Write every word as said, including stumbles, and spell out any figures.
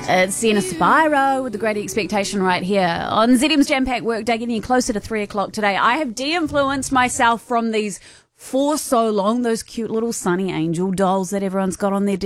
It's Sienna Spyro with the Great Expectation right here on Z M's Jam Pack Workday, getting you closer to three o'clock today. I have de-influenced myself from these for so long, those cute little Sunny Angel dolls that everyone's got on their